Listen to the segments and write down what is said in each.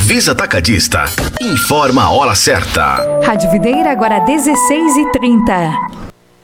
Visa Atacadista. Informa a hora certa. Rádio Videira, agora 16h30.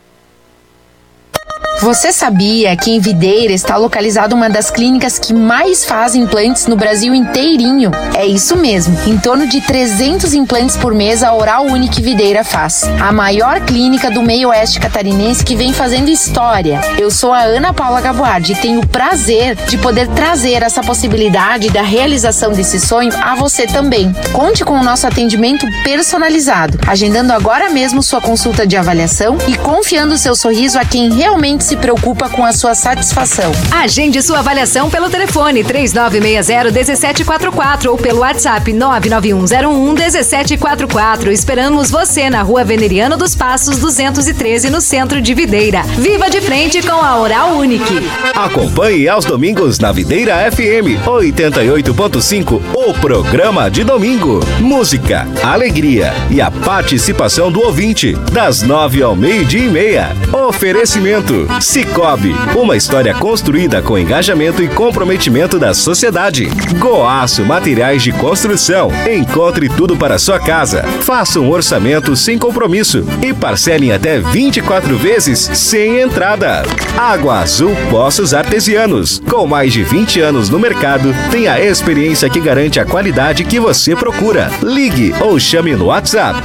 Você sabia que em Videira está localizada uma das clínicas que mais fazem implantes no Brasil inteirinho? É isso mesmo, em torno de 300 implantes por mês a Oral Unique Videira faz. A maior clínica do meio oeste catarinense que vem fazendo história. Eu sou a Ana Paula Gaboardi e tenho o prazer de poder trazer essa possibilidade da realização desse sonho a você também. Conte com o nosso atendimento personalizado, agendando agora mesmo sua consulta de avaliação e confiando seu sorriso a quem realmente se preocupa com a sua satisfação. Agende sua avaliação pelo telefone 3960-1744 ou pelo WhatsApp 99101-1744. Esperamos você na Rua Veneriano dos Passos 213, no centro de Videira. Viva de frente com a Oral Unique. Acompanhe aos domingos na Videira FM 88.5 o programa de domingo. Música, alegria e a participação do ouvinte das 9 ao 12:30. Oferecimento Cicobi, uma história construída com engajamento e comprometimento da sociedade. Goaço Materiais de Construção. Encontre tudo para sua casa. Faça um orçamento sem compromisso e parcele em até 24 vezes sem entrada. Água Azul Poços Artesianos. Com mais de 20 anos no mercado, tem a experiência que garante a qualidade que você procura. Ligue ou chame no WhatsApp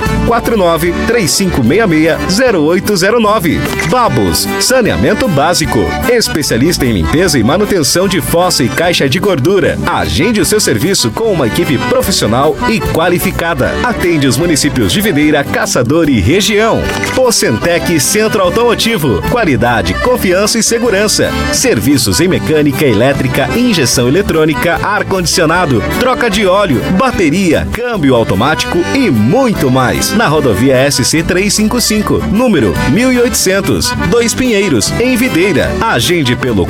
49-3566-0809. Babos Saneamento Básico, especialista em limpeza e manutenção de fossa e caixa de gordura. Agende o seu serviço com uma equipe profissional e qualificada. Atende os municípios de Videira, Caçador e região. Ocentec Centro Automotivo, qualidade, confiança e segurança. Serviços em mecânica, elétrica, injeção eletrônica, ar-condicionado, troca de óleo, bateria, câmbio automático e muito mais. Na rodovia SC 355, número 1800, 2 Pinheiros, em Videira. Agende pelo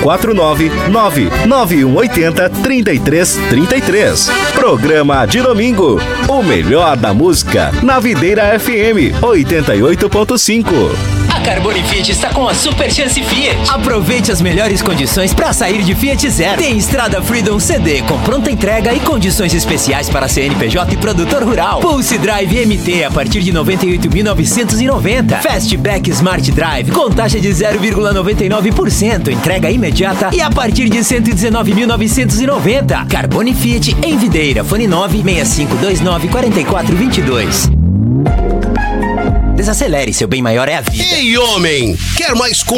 499-9180-3333. Programa de domingo. O melhor da música na Videira FM 88.5. A Carbone Fiat está com a Super Chance Fiat. Aproveite as melhores condições para sair de Fiat Zero. Tem Estrada Freedom CD com pronta entrega e condições especiais para CNPJ e produtor rural. Pulse Drive MT a partir de 98.990. Fastback Smart Drive com taxa de 0,99%, entrega imediata e a partir de 119.990. Carbone Fiat em Videira. Fone 965294422. Desacelere, seu bem maior é a vida. Ei, homem, quer mais